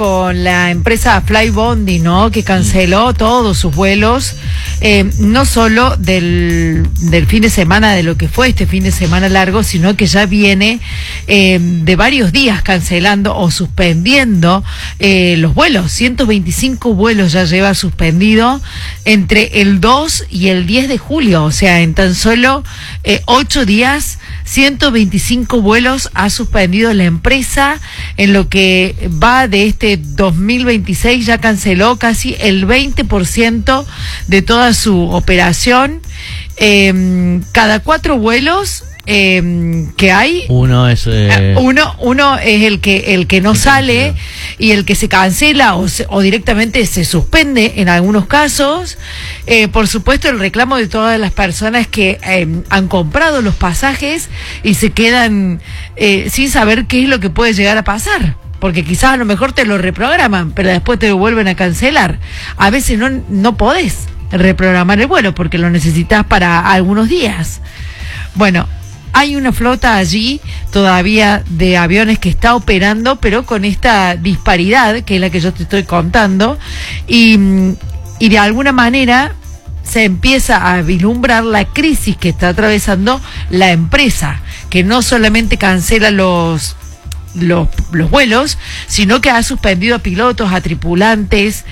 Con la empresa Flybondi, ¿no? Que canceló todos sus vuelos, no solo del fin de semana, de lo que fue este fin de semana largo, sino que ya viene de varios días cancelando o suspendiendo los vuelos. 125 vuelos ya lleva suspendido entre el 2 y el 10 de julio, o sea, en tan solo 8 días, 125 vuelos ha suspendido la empresa. En lo que va de este 2026 ya canceló casi el 20% de toda su operación. Cada 4 vuelos que hay, uno es el que no sale y el que se cancela o directamente se suspende en algunos casos. Por supuesto, el reclamo de todas las personas que han comprado los pasajes y se quedan sin saber qué es lo que puede llegar a pasar, porque quizás a lo mejor te lo reprograman, pero después te lo vuelven a cancelar. A veces no podés reprogramar el vuelo porque lo necesitas para algunos días. Bueno, hay una flota allí todavía de aviones que está operando, pero con esta disparidad, que es la que yo te estoy contando, y de alguna manera se empieza a vislumbrar la crisis que está atravesando la empresa, que no solamente cancela los vuelos, sino que ha suspendido a pilotos, a tripulantes,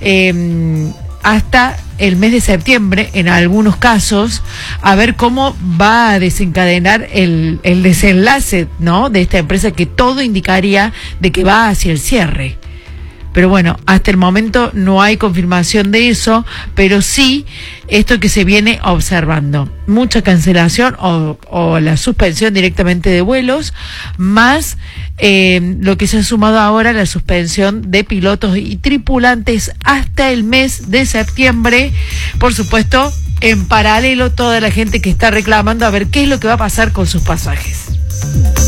hasta el mes de septiembre, en algunos casos, a ver cómo va a desencadenar el desenlace, ¿no?, de esta empresa, que todo indicaría de que va hacia el cierre. Pero bueno, hasta el momento no hay confirmación de eso, pero sí esto que se viene observando: mucha cancelación o la suspensión directamente de vuelos, más lo que se ha sumado ahora, la suspensión de pilotos y tripulantes hasta el mes de septiembre. Por supuesto, en paralelo, toda la gente que está reclamando a ver qué es lo que va a pasar con sus pasajes.